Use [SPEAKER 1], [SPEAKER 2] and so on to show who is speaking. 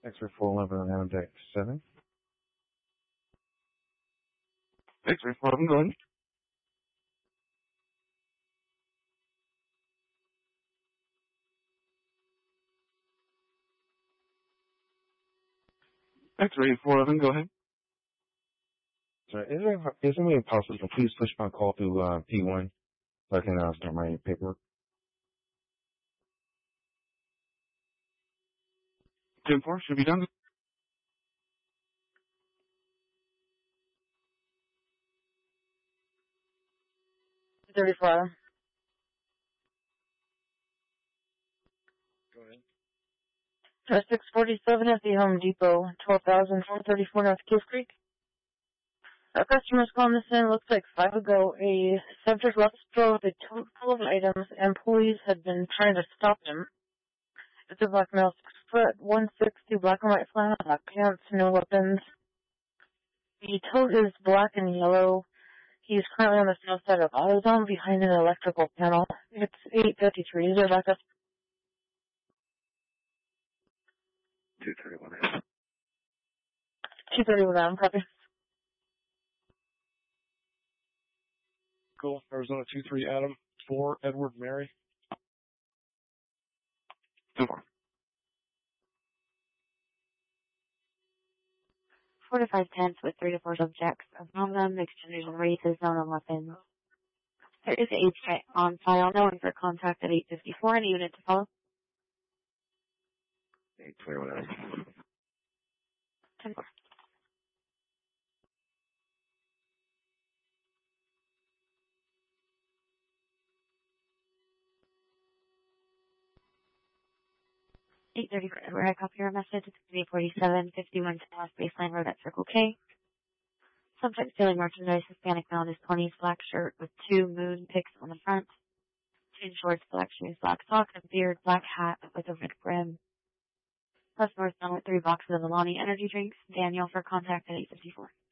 [SPEAKER 1] X-ray 411 on deck 7.
[SPEAKER 2] X-ray 411, go ahead. X-ray 411, go ahead.
[SPEAKER 1] Sorry, is there any possible to please push my call through P1 so I can start my paperwork?
[SPEAKER 2] 10-4, should be done.
[SPEAKER 3] $34.
[SPEAKER 1] Go ahead.
[SPEAKER 3] 647 at the Home Depot, 12,434 North Cave Creek. Our customer's calling this in. Looks like 5 ago, a subject left the store with a tote full of items. Employees had been trying to stop him. It's a black male, 6 foot, 160, black and white flannel, black pants, no weapons. The tote is black and yellow. He's currently on the south side of AutoZone behind an electrical panel. It's 8:53. Is there backup?
[SPEAKER 2] 231.
[SPEAKER 3] 231, copy.
[SPEAKER 4] Cool. Arizona 23 Adam 4 Edward Mary.
[SPEAKER 2] 10-4.
[SPEAKER 5] 4510 with 3 to 4 subjects. Among them, mixed genders and races, known on weapons. There is an age check on file. No one for contact at 8:54. Any unit to follow?
[SPEAKER 2] 821.
[SPEAKER 5] 10-4. Where I copy your message, it's 347-51 South Baseline Road at Circle K. Subject stealing merchandise, Hispanic male in his 20s, black shirt with 2 moon pics on the front, jean shorts, black shoes, black socks, and beard, black hat with a red brim. Customer is done with 3 boxes of Alani energy drinks. Daniel for contact at 8:54.